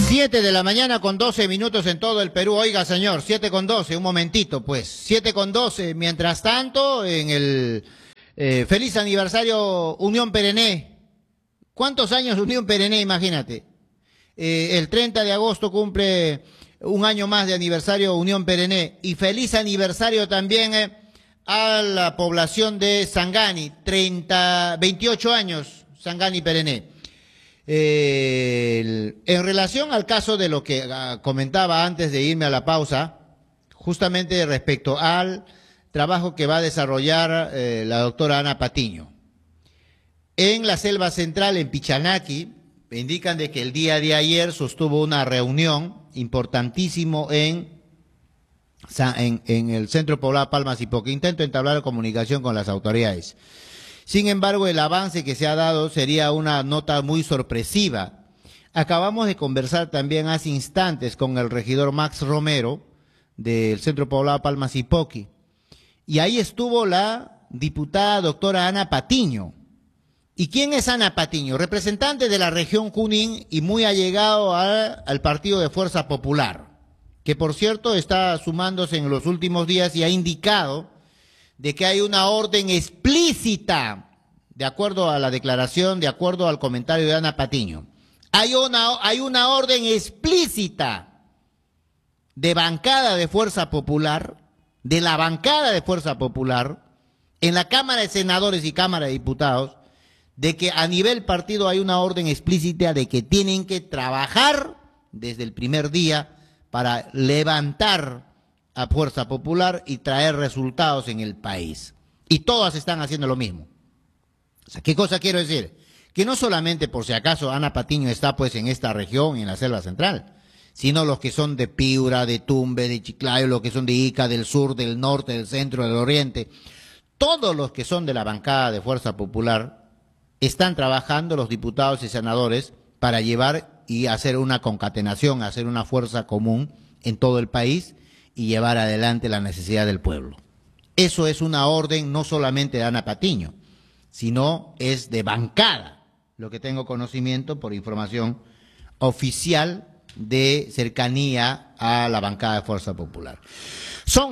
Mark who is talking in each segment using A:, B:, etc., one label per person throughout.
A: 7 de la mañana con 12 minutos en todo el Perú. Oiga, señor, 7 con 12, un momentito, pues. 7 con 12. Mientras tanto, en el feliz aniversario Unión Perené. ¿Cuántos años Unión Perené? Imagínate. El 30 de agosto cumple un año más de aniversario Unión Perené. Y feliz aniversario también a la población de Sangani. 28 años, Sangani Perené. En relación al caso de lo que comentaba antes de irme a la pausa, justamente respecto al trabajo que va a desarrollar la doctora Ana Patiño. En la Selva Central, en Pichanaki, me indican de que el día de ayer sostuvo una reunión importantísimo en el centro poblado Palmas y Poque. Intento entablar comunicación con las autoridades. Sin embargo, el avance que se ha dado sería una nota muy sorpresiva. Acabamos de conversar también hace instantes con el regidor Max Romero del Centro Poblado Palmas y Poqui. Y ahí estuvo la diputada doctora Ana Patiño. ¿Y quién es Ana Patiño? Representante de la región Junín y muy allegado al Partido de Fuerza Popular, que por cierto está sumándose en los últimos días y ha indicado de que hay una orden explícita, de acuerdo a la declaración, de acuerdo al comentario de Ana Patiño, hay una orden explícita de bancada de Fuerza Popular, de la bancada de Fuerza Popular, en la Cámara de Senadores y Cámara de Diputados, de que a nivel partido hay una orden explícita de que tienen que trabajar desde el primer día para levantar a Fuerza Popular y traer resultados en el país. Y todas están haciendo lo mismo. O sea, ¿qué cosa quiero decir? Que no solamente por si acaso Ana Patiño está pues en esta región, en la Selva Central, sino los que son de Piura, de Tumbe, de Chiclayo, los que son de Ica, del sur, del norte, del centro, del oriente. Todos los que son de la bancada de Fuerza Popular están trabajando, los diputados y senadores, para llevar y hacer una concatenación, hacer una fuerza común en todo el país y llevar adelante la necesidad del pueblo. Eso es una orden no solamente de Ana Patiño, sino es de bancada, lo que tengo conocimiento por información oficial de cercanía a la bancada de Fuerza Popular. Son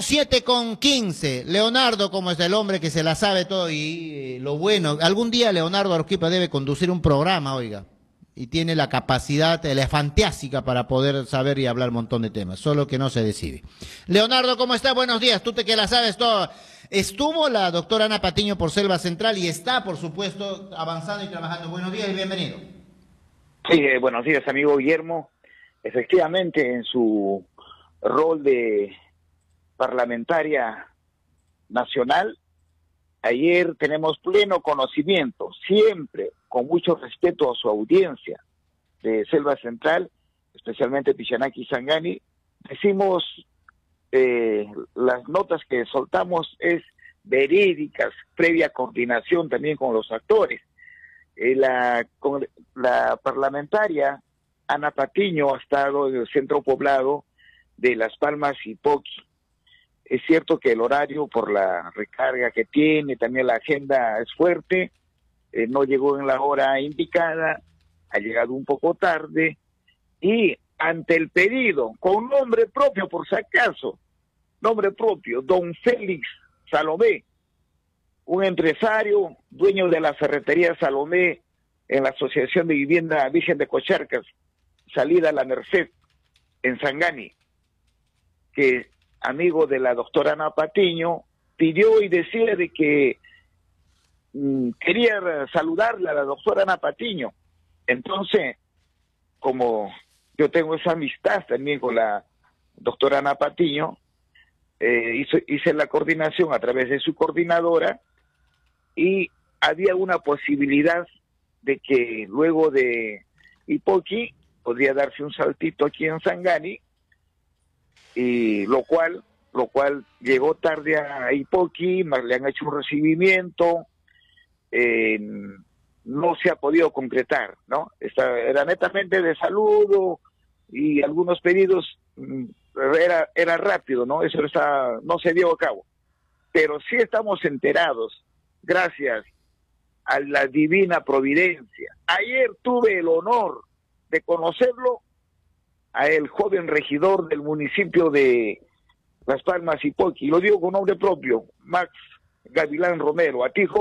A: 7:15. Leonardo, como es el hombre que se la sabe todo y lo bueno, algún día Leonardo Arequipa debe conducir un programa, oiga, y tiene la capacidad elefantiásica para poder saber y hablar un montón de temas, solo que no se decide. Leonardo, ¿cómo estás? Buenos días, tú que la sabes todo. Estuvo la doctora Ana Patiño por Selva Central y está, por supuesto, avanzando y trabajando. Buenos días y bienvenido.
B: Sí, buenos días, amigo Guillermo. Efectivamente, en su rol de parlamentaria nacional, ayer tenemos pleno conocimiento, siempre con mucho respeto a su audiencia de Selva Central, especialmente Pichanaki y Sangani. Decimos, las notas que soltamos es verídicas, previa coordinación también con los actores. Con la parlamentaria Ana Patiño ha estado en el centro poblado de Las Palmas y Poqui. Es cierto que el horario, por la recarga que tiene, también la agenda es fuerte, no llegó en la hora indicada, ha llegado un poco tarde, y ante el pedido, con nombre propio por si acaso, nombre propio, don Félix Salomé, un empresario, dueño de la ferretería Salomé en la Asociación de Vivienda Virgen de Cocharcas, salida a La Merced, en Sangani, que amigo de la doctora Ana Patiño, pidió y decía de que quería saludarle a la doctora Ana Patiño. Entonces, como yo tengo esa amistad también con la doctora Ana Patiño, hice la coordinación a través de su coordinadora y había una posibilidad de que luego de Ipoqui podría darse un saltito aquí en Sangani, y lo cual llegó tarde a Ipoqui, más le han hecho un recibimiento, no se ha podido concretar, ¿no? Era netamente de saludo y algunos pedidos, era rápido, ¿no? Eso no se dio a cabo. Pero sí estamos enterados, gracias a la divina providencia. Ayer tuve el honor de conocerlo a el joven regidor del municipio de Las Palmas y Poqui, lo digo con nombre propio, Max Gavilán Romero. A ti,